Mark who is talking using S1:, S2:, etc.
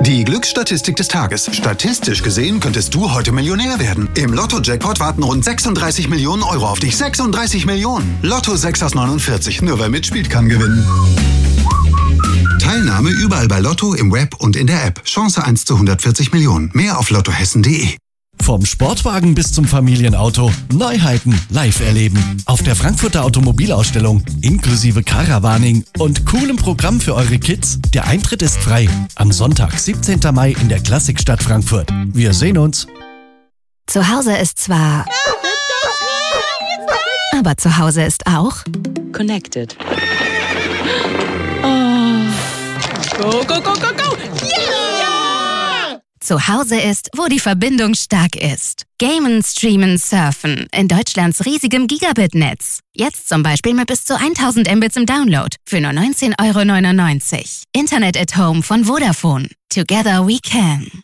S1: Die Glücksstatistik des Tages. Statistisch gesehen könntest du heute Millionär werden. Im Lotto-Jackpot warten rund 36 Millionen Euro auf dich. 36 Millionen. Lotto 6 aus 49. Nur wer mitspielt, kann gewinnen. Teilnahme überall bei Lotto, im Web und in der App. Chance 1 zu 140 Millionen. Mehr auf lottohessen.de.
S2: Vom Sportwagen bis zum Familienauto. Neuheiten live erleben. Auf der Frankfurter Automobilausstellung. Inklusive Caravaning und coolem Programm für eure Kids. Der Eintritt ist frei. Am Sonntag, 17. Mai in der Klassikstadt Frankfurt. Wir sehen uns.
S3: Zu Hause ist zwar... aber zu Hause ist auch...
S4: Connected. Oh. Go, go, go, go, go! Yeah!
S3: Zu Hause ist, wo die Verbindung stark ist. Gamen, streamen, surfen. In Deutschlands riesigem Gigabit-Netz. Jetzt zum Beispiel mit bis zu 1000 Mbits im Download. Für nur 19,99 €. Internet at Home von Vodafone. Together we can.